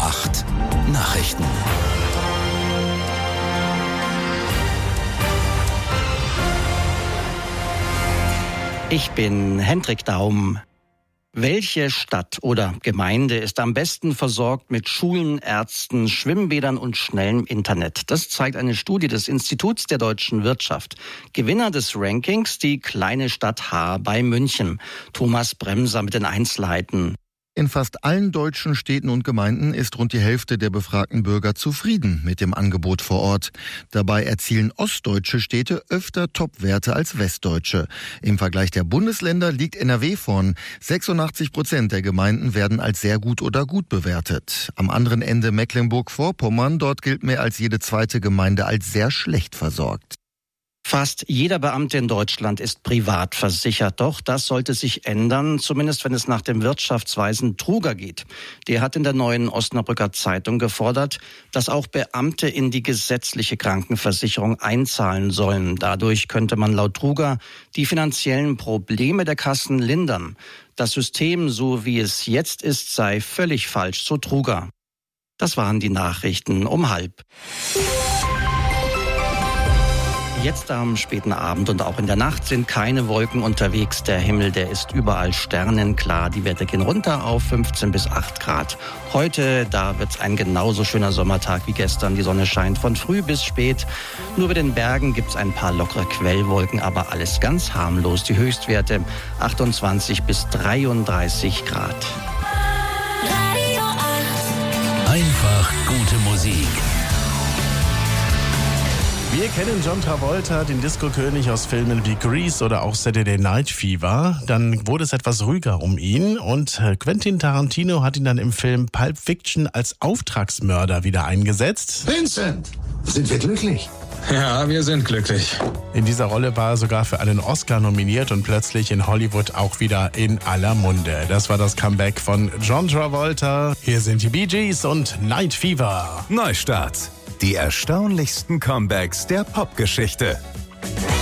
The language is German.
8 Nachrichten. Ich bin Hendrik Daum. Welche Stadt oder Gemeinde ist am besten versorgt mit Schulen, Ärzten, Schwimmbädern und schnellem Internet? Das zeigt eine Studie des Instituts der deutschen Wirtschaft. Gewinner des Rankings, die kleine Stadt Haar bei München. Thomas Bremser mit den Einzelheiten. In fast allen deutschen Städten und Gemeinden ist rund die Hälfte der befragten Bürger zufrieden mit dem Angebot vor Ort. Dabei erzielen ostdeutsche Städte öfter Topwerte als westdeutsche. Im Vergleich der Bundesländer liegt NRW vorn. 86% der Gemeinden werden als sehr gut oder gut bewertet. Am anderen Ende Mecklenburg-Vorpommern, dort gilt mehr als jede zweite Gemeinde als sehr schlecht versorgt. Fast jeder Beamte in Deutschland ist privat versichert. Doch das sollte sich ändern, zumindest wenn es nach dem Wirtschaftsweisen Truger geht. Der hat in der Neuen Osnabrücker Zeitung gefordert, dass auch Beamte in die gesetzliche Krankenversicherung einzahlen sollen. Dadurch könnte man laut Truger die finanziellen Probleme der Kassen lindern. Das System, so wie es jetzt ist, sei völlig falsch, so Truger. Das waren die Nachrichten um 12:30. Jetzt am späten Abend und auch in der Nacht sind keine Wolken unterwegs. Der Himmel, der ist überall sternenklar. Die Werte gehen runter auf 15 bis 8 Grad. Heute, da wird's ein genauso schöner Sommertag wie gestern. Die Sonne scheint von früh bis spät. Nur bei den Bergen gibt's ein paar lockere Quellwolken, aber alles ganz harmlos. Die Höchstwerte 28 bis 33 Grad. Radio 8. Einfach gute Musik. Wir kennen John Travolta, den Disco-König aus Filmen wie Grease oder auch Saturday Night Fever. Dann wurde es etwas ruhiger um ihn und Quentin Tarantino hat ihn dann im Film Pulp Fiction als Auftragsmörder wieder eingesetzt. Vincent, sind wir glücklich? Ja, wir sind glücklich. In dieser Rolle war er sogar für einen Oscar nominiert und plötzlich in Hollywood auch wieder in aller Munde. Das war das Comeback von John Travolta. Hier sind die Bee Gees und Night Fever. Neustart. Die erstaunlichsten Comebacks der Popgeschichte.